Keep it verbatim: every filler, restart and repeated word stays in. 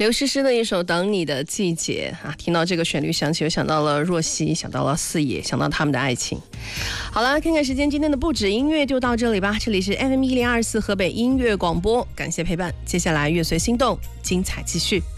刘诗诗的一首《等你的季节》啊，听到这个旋律响起，我想到了若曦，想到了四野，想到他们的爱情。好了，看看时间，今天的不止音乐就到这里吧。这里是 F M 一零二四河北音乐广播，感谢陪伴。接下来乐随心动，精彩继续。